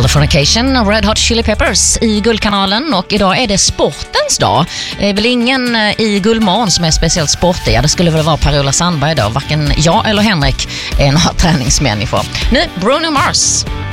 Californication, Red Hot Chili Peppers i Guldkanalen, och idag är det sportens dag. Det är väl ingen i Guldmorgon som är speciellt sportig. Det skulle väl vara Per-Ola Sandberg då. Varken jag eller Henrik är några träningsmänniskor. Nu Bruno Mars.